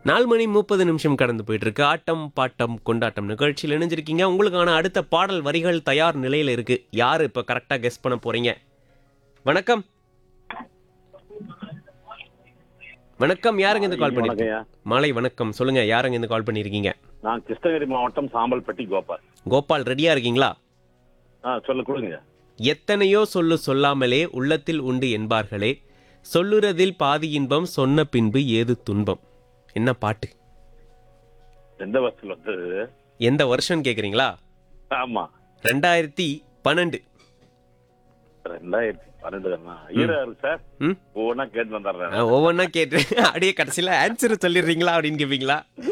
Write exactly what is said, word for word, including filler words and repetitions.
நாலு மணி முப்பது நிமிஷம் கடந்து போயிட்டு இருக்கு. ஆட்டம் பாட்டம் கொண்டாட்டம் நிகழ்ச்சியில் இணைஞ்சிருக்கீங்க. உங்களுக்கான அடுத்த பாடல் வரிகள் தயார் நிலையில இருக்கு. யாரு இப்ப கரெக்டா கெஸ் பண்ண போறீங்க? வணக்கம். வணக்கம். யாருங்க இந்த கால் பண்ணிருக்கீங்க? மாலை வணக்கம். சொல்லுங்க, யாருங்க இந்த கால் பண்ணிருக்கீங்க? நான் கிருஷ்ணகிரி மாவட்டம் சாம்பல்பட்டி கோபால். கோபால், ரெடியா இருக்கீங்களா? ஆ சொல்ல கொடுங்க. எத்தனையோ சொல்லு சொல்லாமலே உள்ளத்தில் உண்டு என்பார்களே, சொல்லுறதில் பாதி இன்பம் சொன்ன பின்பு ஏது துன்பம். என்ன பாட்டு? எந்த வருஷத்துல வந்தது? எந்த வருஷம் கேக்குறீங்களா? ஆமா, ரெண்டாயிரத்தி பன்னெண்டு. ரெண்டாயிரத்தி பன்னெண்டு தானா? ஈராறு சார். ம் ஒவ்வொன்னா கேட்டு வந்துடுறேன். ஒவ்வொன்னா கேட்டு அப்படியே கடைசியில ஆன்சர் சொல்லிடுறீங்களா அப்படின்னு கேப்பீங்களா?